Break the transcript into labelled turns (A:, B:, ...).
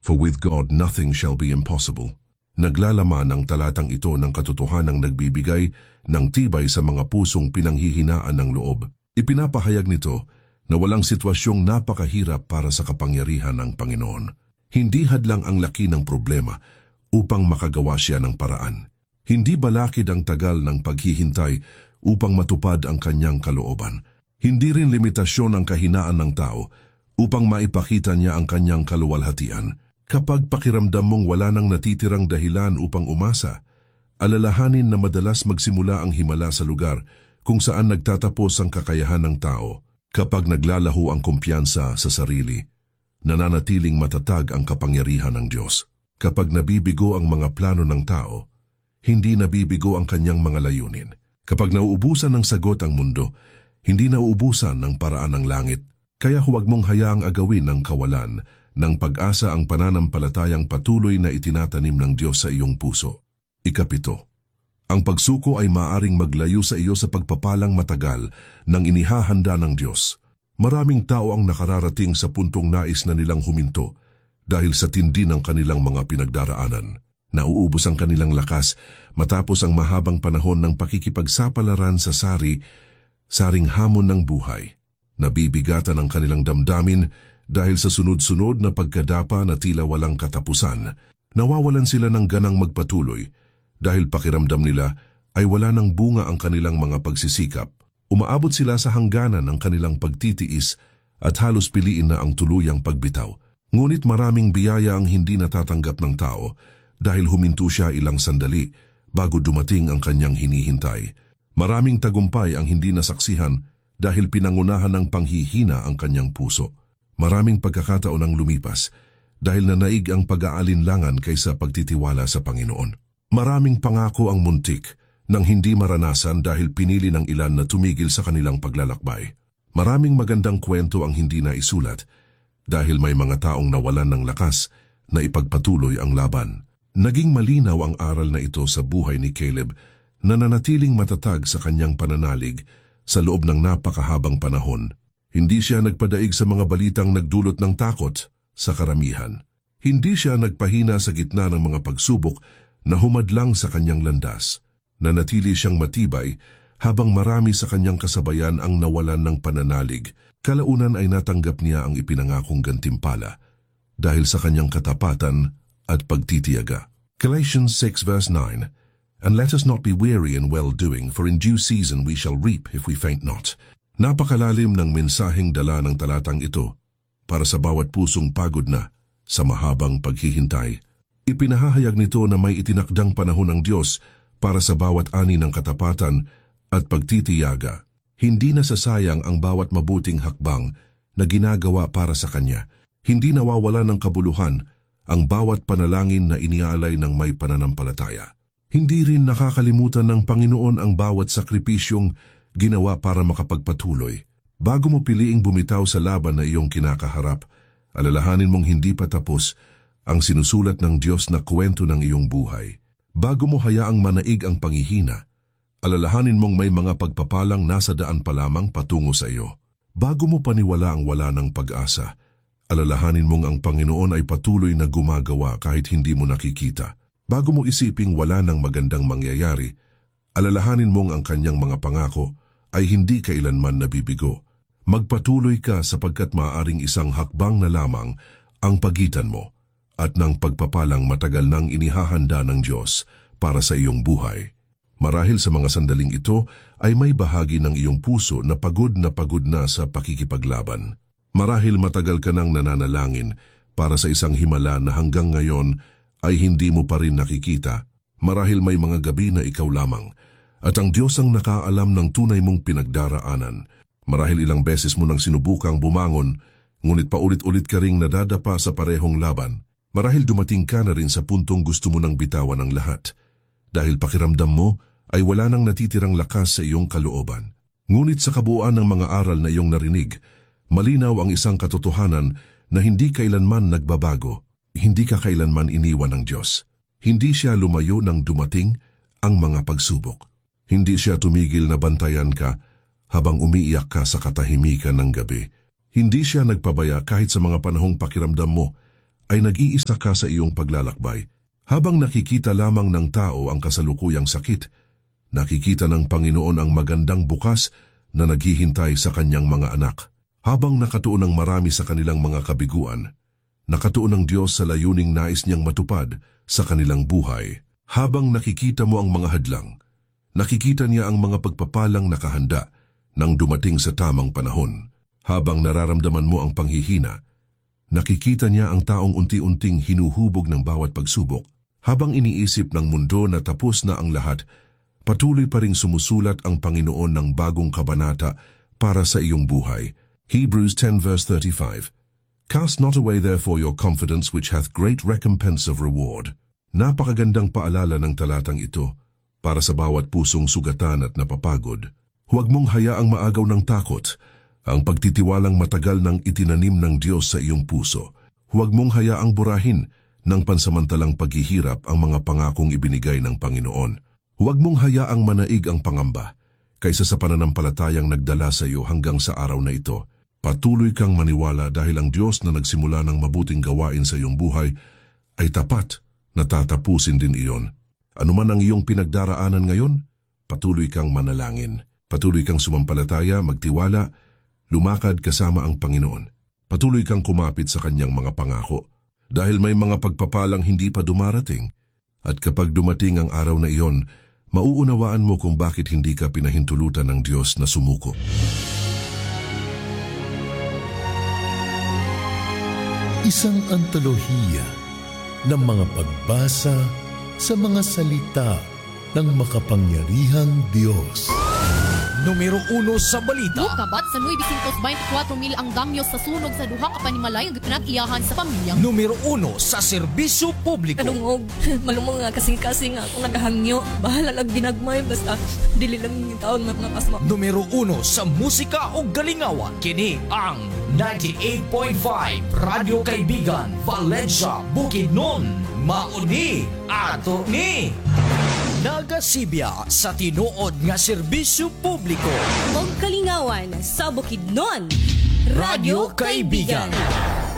A: For with God nothing shall be impossible. Naglalaman ang talatang ito ng katotohanang nagbibigay ng tibay sa mga pusong pinanghihinaan ng loob. Ipinapahayag nito na walang sitwasyong napakahirap para sa kapangyarihan ng Panginoon. Hindi hadlang ang laki ng problema upang makagawa siya ng paraan. Hindi balakid ang tagal ng paghihintay upang matupad ang kanyang kalooban. Hindi rin limitasyon ang kahinaan ng tao upang maipakita niya ang kanyang kaluwalhatian. Kapag pakiramdam mong wala nang natitirang dahilan upang umasa, alalahanin na madalas magsimula ang himala sa lugar kung saan nagtatapos ang kakayahan ng tao. Kapag naglalaho ang kumpiyansa sa sarili, nananatiling matatag ang kapangyarihan ng Diyos. Kapag nabibigo ang mga plano ng tao, hindi nabibigo ang kanyang mga layunin. Kapag nauubusan ng sagot ang mundo, hindi nauubusan ng paraan ng langit. Kaya huwag mong hayaang agawin ng kawalan ng pag-asa ang pananampalatayang patuloy na itinatanim ng Diyos sa iyong puso. 7. Ang pagsuko ay maaring maglayo sa iyo sa pagpapalang matagal ng inihahanda ng Diyos. Maraming tao ang nakararating sa puntong nais na nilang huminto dahil sa tindi ng kanilang mga pinagdaraanan. Nauubos ang kanilang lakas matapos ang mahabang panahon ng pakikipagsapalaran sa saring hamon ng buhay. Nabibigatan ang kanilang damdamin dahil sa sunod-sunod na pagkadapa na tila walang katapusan. Nawawalan sila ng ganang magpatuloy dahil pakiramdam nila ay wala ng bunga ang kanilang mga pagsisikap. Umaabot sila sa hangganan ng kanilang pagtitiis at halos piliin na ang tuluyang pagbitaw. Ngunit maraming biyaya ang hindi natatanggap ng tao dahil huminto siya ilang sandali bago dumating ang kanyang hinihintay. Maraming tagumpay ang hindi nasaksihan dahil pinangunahan ng panghihina ang kanyang puso. Maraming pagkakataon ang lumipas dahil nanaig ang pag-aalinlangan kaysa pagtitiwala sa Panginoon. Maraming pangako ang muntik nang hindi maranasan dahil pinili ng ilan na tumigil sa kanilang paglalakbay. Maraming magandang kwento ang hindi naisulat dahil may mga taong nawalan ng lakas na ipagpatuloy ang laban. Naging malinaw ang aral na ito sa buhay ni Caleb na nanatiling matatag sa kanyang pananalig sa loob ng napakahabang panahon. Hindi siya nagpadaig sa mga balitang nagdulot ng takot sa karamihan. Hindi siya nagpahina sa gitna ng mga pagsubok na humadlang sa kanyang landas. Nanatili siyang matibay habang marami sa kanyang kasabayan ang nawalan ng pananalig. Kalaunan ay natanggap niya ang ipinangakong gantimpala dahil sa kanyang katapatan at pagtitiyaga. Galatians 6 verse 9, "And let us not be weary in well-doing, for in due season we shall reap if we faint not." Napakalalim ng mensaheng dala ng talatang ito para sa bawat pusong pagod na sa mahabang paghihintay. Ipinahahayag nito na may itinakdang panahon ng Diyos para sa bawat ani ng katapatan at pagtitiyaga. Hindi nasasayang ang bawat mabuting hakbang na ginagawa para sa Kanya. Hindi nawawala ng kabuluhan ang bawat panalangin na inialay ng may pananampalataya. Hindi rin nakakalimutan ng Panginoon ang bawat sakripisyong ginawa para makapagpatuloy. Bago mo piliing bumitaw sa laban na iyong kinakaharap, alalahanin mong hindi pa tapos ang sinusulat ng Diyos na kwento ng iyong buhay. Bago mo hayaang manaig ang panghihina, alalahanin mong may mga pagpapalang nasa daan pa lamang patungo sa iyo. Bago mo paniwala ang wala ng pag-asa, alalahanin mong ang Panginoon ay patuloy na gumagawa kahit hindi mo nakikita. Bago mo isiping wala ng magandang mangyayari, alalahanin mong ang kanyang mga pangako ay hindi kailanman nabibigo. Magpatuloy ka sapagkat maaaring isang hakbang na lamang ang pagitan mo at ng pagpapalang matagal nang inihahanda ng Diyos para sa iyong buhay. Marahil sa mga sandaling ito ay may bahagi ng iyong puso na pagod na sa pakikipaglaban. Marahil matagal ka nang nananalangin para sa isang himala na hanggang ngayon ay hindi mo pa rin nakikita. Marahil may mga gabi na ikaw lamang at ang Diyos ang nakaalam ng tunay mong pinagdaraanan. Marahil ilang beses mo nang sinubukang bumangon, ngunit paulit-ulit ka ring nadadapa sa parehong laban. Marahil dumating ka na rin sa puntong gusto mo nang bitawan ang lahat, dahil pakiramdam mo ay wala nang natitirang lakas sa iyong kalooban. Ngunit sa kabuuan ng mga aral na iyong narinig, malinaw ang isang katotohanan na hindi kailanman nagbabago, hindi ka kailanman iniwan ng Diyos. Hindi siya lumayo nang dumating ang mga pagsubok. Hindi siya tumigil na bantayan ka habang umiiyak ka sa katahimikan ng gabi. Hindi siya nagpabaya kahit sa mga panahong pakiramdam mo ay nag-iisa ka sa iyong paglalakbay. Habang nakikita lamang ng tao ang kasalukuyang sakit, nakikita ng Panginoon ang magandang bukas na naghihintay sa kanyang mga anak. Habang nakatuon ang marami sa kanilang mga kabiguan, nakatuon ang Diyos sa layuning nais niyang matupad sa kanilang buhay. Habang nakikita mo ang mga hadlang, nakikita niya ang mga pagpapalang nakahanda nang dumating sa tamang panahon. Habang nararamdaman mo ang panghihina, nakikita niya ang taong unti-unting hinuhubog ng bawat pagsubok. Habang iniisip ng mundo na tapos na ang lahat, patuloy pa ring sumusulat ang Panginoon ng bagong kabanata para sa iyong buhay. Hebrews 10 verse 35. Cast not away therefore your confidence which hath great recompense of reward. Napakagandang paalala ng talatang ito para sa bawat pusong sugatan at napapagod. Huwag mong hayaang maagaw ng takot ang pagtitiwalang matagal ng itinanim ng Diyos sa iyong puso. Huwag mong hayaang burahin ng pansamantalang paghihirap ang mga pangakong ibinigay ng Panginoon. Huwag mong hayaang manaig ang pangamba kaysa sa pananampalatayang nagdala sa iyo hanggang sa araw na ito. Patuloy kang maniwala dahil ang Diyos na nagsimula ng mabuting gawain sa iyong buhay ay tapat na tatapusin din iyon. Ano man ang iyong pinagdaraanan ngayon, patuloy kang manalangin. Patuloy kang sumampalataya, magtiwala, lumakad kasama ang Panginoon. Patuloy kang kumapit sa kanyang mga pangako. Dahil may mga pagpapalang hindi pa dumarating, at kapag dumating ang araw na iyon, mauunawaan mo kung bakit hindi ka pinahintulutan ng Diyos na sumuko.
B: Isang antolohiya ng mga pagbasa sa mga salita ng makapangyarihang Diyos.
C: Numero 1 sa balita.
D: Kabat sa 924,000 ang damyos sa sunog sa duha ka panimalay ang pinag-iyahan sa pamilyang.
C: Numero 1 sa serbisyo publiko.
E: Kadungog, malumong nga kasing-kasing nga kung nagahangyo. Bahala lang ginagmay, basta dili lang yung taon mga pasma.
C: Numero 1 sa musika o galingawan. Kini ang 98.5 Radio Kaibigan, Valencia, Bukidnon. Mauni ato ni nagasibya sa tinuod nga serbisyo publiko.
E: Og kalingawan sa Bukidnon.
C: Radio Kaibigan.